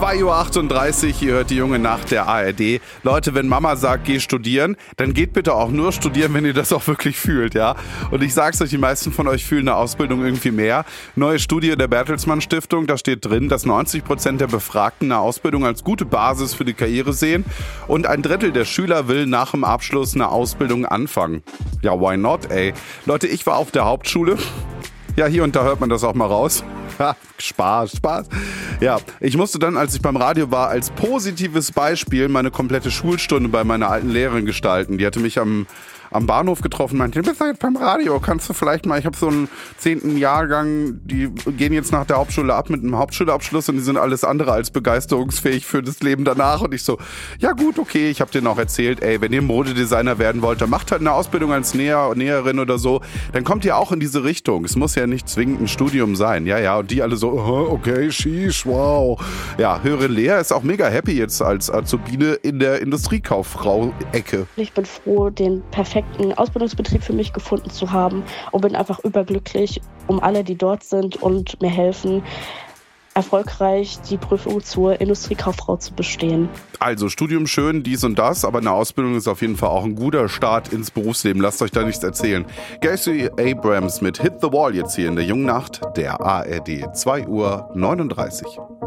2:38 Uhr, ihr hört die junge Nacht der ARD. Leute, wenn Mama sagt, geh studieren, dann geht bitte auch nur studieren, wenn ihr das auch wirklich fühlt, ja. Und ich sag's euch, die meisten von euch fühlen eine Ausbildung irgendwie mehr. Neue Studie der Bertelsmann Stiftung, da steht drin, dass 90% der Befragten eine Ausbildung als gute Basis für die Karriere sehen und 1/3 der Schüler will nach dem Abschluss eine Ausbildung anfangen. Ja, why not, ey? Leute, ich war auf der Hauptschule. Ja, hier und da hört man das auch mal raus. Ha, Spaß. Ja, ich musste dann, als ich beim Radio war, als positives Beispiel meine komplette Schulstunde bei meiner alten Lehrerin gestalten. Die hatte mich am Bahnhof getroffen, meinte, du bist ja jetzt beim Radio, kannst du vielleicht mal, ich habe so einen 10. Jahrgang, die gehen jetzt nach der Hauptschule ab mit einem Hauptschulabschluss und die sind alles andere als begeisterungsfähig für das Leben danach. Und ich so, ja gut, okay, ich habe denen auch erzählt, ey, wenn ihr Modedesigner werden wollt, dann macht halt eine Ausbildung als Näherin oder so, dann kommt ihr auch in diese Richtung. Es muss ja nicht zwingend ein Studium sein, ja, und die alle so, okay, sheesh, wow. Ja, höre Lea ist auch mega happy jetzt als Azubine in der Industriekauffrau-Ecke. Ich bin froh, den perfekten Ausbildungsbetrieb für mich gefunden zu haben und bin einfach überglücklich um alle, die dort sind und mir helfen, erfolgreich die Prüfung zur Industriekauffrau zu bestehen. Also Studium schön, dies und das, aber eine Ausbildung ist auf jeden Fall auch ein guter Start ins Berufsleben. Lasst euch da nichts erzählen. Casey Abrams mit Hit the Wall jetzt hier in der jungen Nacht der ARD. 2:39 Uhr.